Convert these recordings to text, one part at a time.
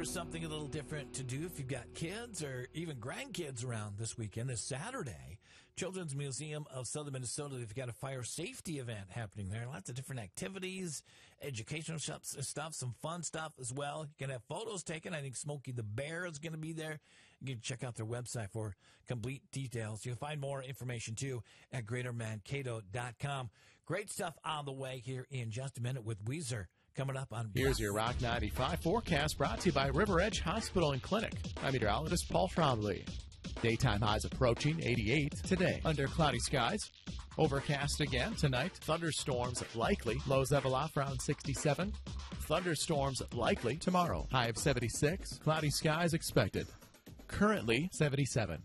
for something a little different to do if you've got kids or even grandkids around this weekend, this Saturday, Children's Museum of Southern Minnesota, they've got a fire safety event happening there. Lots of different activities, educational stuff, some fun stuff as well. You can have photos taken. I think Smokey the Bear is going to be there. You can check out their website for complete details. You'll find more information, too, at greatermankato.com. Great stuff on the way here in just a minute with Weezer. Coming up on... Here's your Rock 95 forecast brought to you by River Edge Hospital and Clinic. I'm meteorologist Paul Trombley. Daytime highs approaching 88 today. Under cloudy skies. Overcast again tonight. Thunderstorms likely. Lows level off around 67. Thunderstorms likely tomorrow. High of 76. Cloudy skies expected. Currently 77.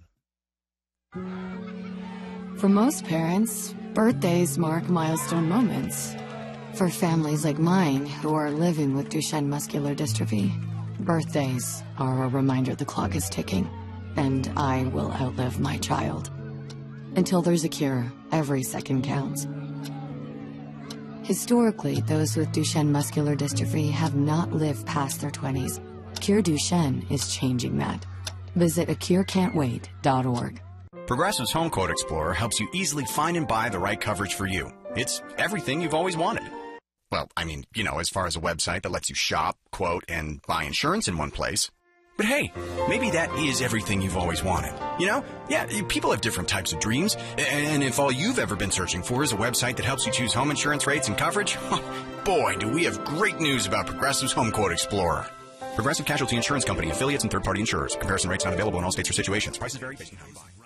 For most parents, birthdays mark milestone moments. For families like mine who are living with Duchenne muscular dystrophy, birthdays are a reminder the clock is ticking, and I will outlive my child. Until there's a cure, every second counts. Historically, those with Duchenne muscular dystrophy have not lived past their 20s. Cure Duchenne is changing that. Visit acurecan'twait.org. Progressive's Home Quote Explorer helps you easily find and buy the right coverage for you. It's everything you've always wanted. Well, I mean, as far as a website that lets you shop, quote, and buy insurance in one place. But hey, maybe that is everything you've always wanted. Yeah, people have different types of dreams. And if all you've ever been searching for is a website that helps you choose home insurance rates and coverage, boy, do we have great news about Progressive's Home Quote Explorer. Progressive Casualty Insurance Company, affiliates, and third-party insurers. Comparison rates not available in all states or situations. Prices vary based on how you buy.